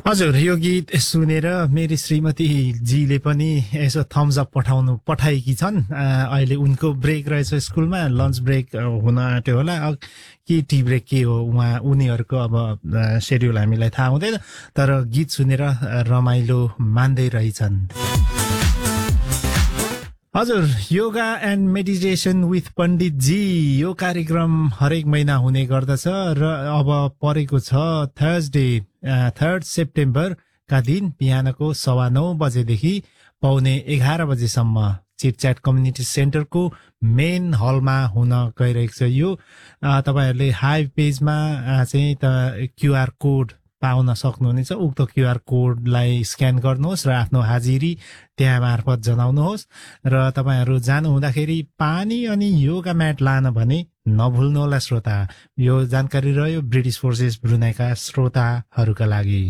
हजुर, यो गीत सुनेर मेरी श्रीमतीजीले पनि यसो थम्स अप पठाएकी छन्। अहिले उनको ब्रेक रहेछ, स्कुलमा लन्च ब्रेक हुन आँट्यो होला कि टी ब्रेक के हो उनीहरूको अब शेड्युल हामीलाई थाहा हुँदैन, तर गीत सुनेर रमाइलो मान्दै रहेछन्। हजुर, योगा एन्ड मेडिटेसन विथ पण्डित जी यो कार्यक्रम हरेक महिना हुने गर्दछ र अब परेको छ थर्सडे 3 सेप्टेम्बर का दिन बिहानको 9:15 बजेदेखि पौने 11 बजेसम्म चिटच्याट कम्युनिटी सेन्टरको मेन हलमा हुन गइरहेको छ। यो तपाईहरूले हाइभ पेजमा चाहिँ क्युआर कोड पाउन सक्नुहुनेछ। उक्त क्युआर कोडलाई स्क्यान गर्नुहोस् र आफ्नो हाजिरी त्यहाँ मार्फत जनाउनुहोस्। र तपाईहरू जानु हुँदाखेरि पानी अनि योगा म्याट लान भने नभुल्नुहोला श्रोता। यो जानकारी रह्यो ब्रिटिस फोर्सेस ब्रुनाईका श्रोताहरूका लागि।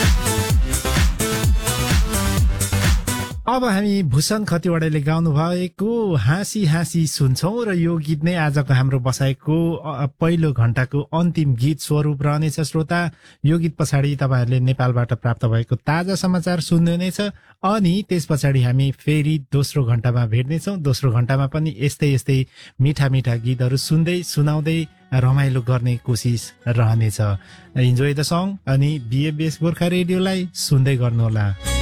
अब हामी भूषण खतिवड़ाले गाउनु भएको हाँसी हाँसी सुन्छौं र यो गीत नै आजको हाम्रो बसाइको पहिलो घण्टाको अन्तिम गीत स्वरूप रहनेछ श्रोता। यो गीत पछाडि तपाईहरूले नेपालबाट प्राप्त भएको ताजा समाचार सुन्नुहुनेछ अनि त्यस पछाडि हामी फेरि दोस्रो घण्टामा भेट्नेछौँ। दोस्रो घण्टामा पनि यस्तै मिठा मिठा गीतहरू सुन्दै सुनाउँदै रमाइलो गर्ने कोसिस रहनेछ। इन्जोय द सङ अनि बीएफबीएस गोर्खा रेडियोलाई सुन्दै गर्नुहोला।